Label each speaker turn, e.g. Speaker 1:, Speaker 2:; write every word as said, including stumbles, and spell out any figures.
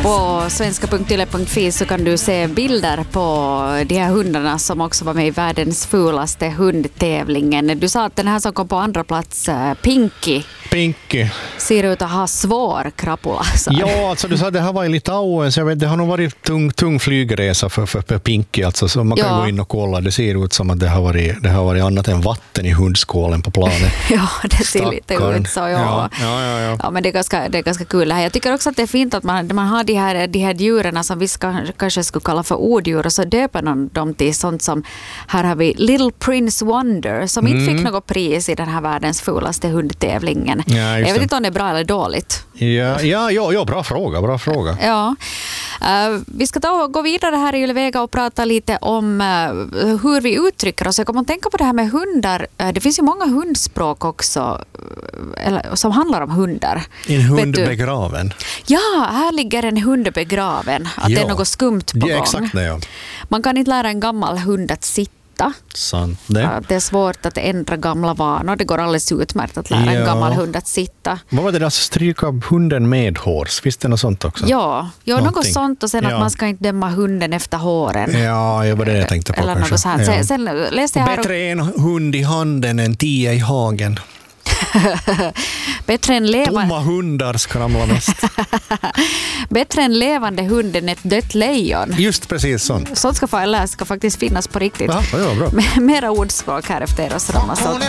Speaker 1: På svenska punkt yle punkt fi så kan du se bilder på de här hundarna som också var med i världens fulaste hundtävlingen. Du sa att den här som kom på andra plats, Pinky,
Speaker 2: Pinky.
Speaker 1: ser ut att ha svår krapula.
Speaker 2: Ja, alltså du sa att det här var i Litauen, så jag vet, det har nog varit tung, tung flygresa för, för, för Pinky. Alltså, så man kan ja. gå in och kolla, det ser ut som att det har varit, det har varit annat än vatten i hundskålen på planet.
Speaker 1: Ja, det ser lite ut så. Ja.
Speaker 2: Ja, ja, ja, ja.
Speaker 1: Ja, men det är ganska, det är ganska kul här. Jag tycker också att det är fint att man, man har de här, de här djuren som vi ska, kanske skulle kalla för odjur, och så döper man dem till sånt som, här har vi Little Prince Wonder som mm. inte fick något pris i den här världens fulaste hundtävlingen.
Speaker 2: Ja,
Speaker 1: jag vet inte om det är bra eller dåligt.
Speaker 2: Ja, ja, ja, ja bra fråga, bra fråga.
Speaker 1: Ja. Uh, vi ska ta och gå vidare här i Ylevega och prata lite om uh, hur vi uttrycker oss. Jag kommer att tänka på det här med hundar. Uh, det finns ju många hundspråk också uh, eller, som handlar om hundar.
Speaker 2: En hund begraven.
Speaker 1: Ja, här ligger en hund begraven. Att ja. det är något skumt på gång.
Speaker 2: Ja, exakt det, ja.
Speaker 1: Man kan inte lära en gammal hund att sitta.
Speaker 2: Sant det.
Speaker 1: Det är svårt att ändra gamla vanor. Det går alldeles utmärkt att lära ja. en gammal hund att sitta.
Speaker 2: Vad var det där? Stryka hunden med hårs? Visst är det något sånt också?
Speaker 1: Ja, ja något sånt. Och sen ja. att man ska inte döma hunden efter håren.
Speaker 2: Ja, det var det jag tänkte på.
Speaker 1: Eller
Speaker 2: kanske.
Speaker 1: Något sånt.
Speaker 2: Ja.
Speaker 1: Sen, sen läste jag här
Speaker 2: Bättre en hund i handen än tio i hagen.
Speaker 1: Bättre än levande...
Speaker 2: Tomma hundar skramlar mest.
Speaker 1: Bättre än levande hunden ett dött lejon.
Speaker 2: Just precis sånt.
Speaker 1: Sånt ska, få, eller ska faktiskt finnas på riktigt.
Speaker 2: Ja, det var bra.
Speaker 1: Mera ordspråk här efter oss.